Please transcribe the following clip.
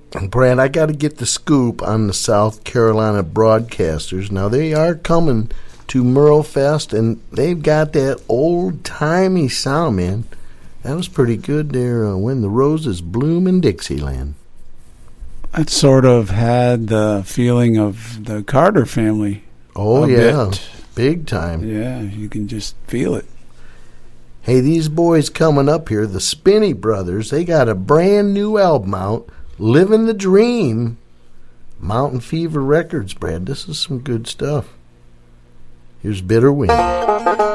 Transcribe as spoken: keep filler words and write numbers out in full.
Brad, I got to get the scoop on the South Carolina broadcasters. Now, they are coming to Merle Fest, and they've got that old-timey sound, man. That was pretty good there, uh, When the Roses Bloom in Dixieland. It sort of had the feeling of the Carter family. Oh, yeah, bit. Big time. Yeah, you can just feel it. Hey, these boys coming up here, the Spinney Brothers, they got a brand new album out, Living the Dream. Mountain Fever Records, Brad. This is some good stuff. Here's Bitter Wind.